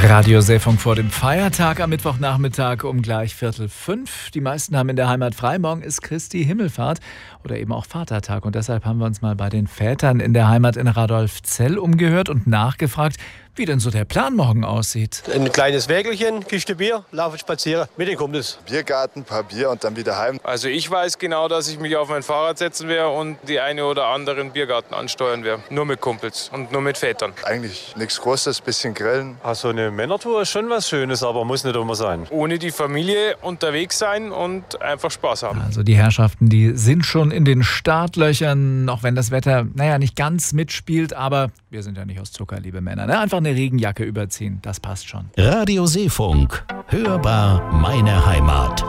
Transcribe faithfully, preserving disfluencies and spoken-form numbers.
Radiosendung vor dem Feiertag am Mittwochnachmittag um gleich Viertel fünf. Die meisten haben in der Heimat frei. Morgen ist Christi Himmelfahrt oder eben auch Vatertag. Und deshalb haben wir uns mal bei den Vätern in der Heimat in Radolfzell umgehört und nachgefragt, wie denn so der Plan morgen aussieht. Ein kleines Wägelchen, Kiste Bier, laufe spazieren mit den Kumpels. Biergarten, paar Bier und dann wieder heim. Also ich weiß genau, dass ich mich auf mein Fahrrad setzen werde und die eine oder anderen Biergarten ansteuern werde. Nur mit Kumpels und nur mit Vätern. Eigentlich nichts Großes, bisschen grillen. Also eine Männertour ist schon was Schönes, aber muss nicht immer sein. Ohne die Familie unterwegs sein und einfach Spaß haben. Also die Herrschaften, die sind schon in den Startlöchern, auch wenn das Wetter, naja, nicht ganz mitspielt, aber wir sind ja nicht aus Zucker, liebe Männer. Ne? Einfach eine Regenjacke überziehen, das passt schon. Radiosendung. Hörbar meine Heimat.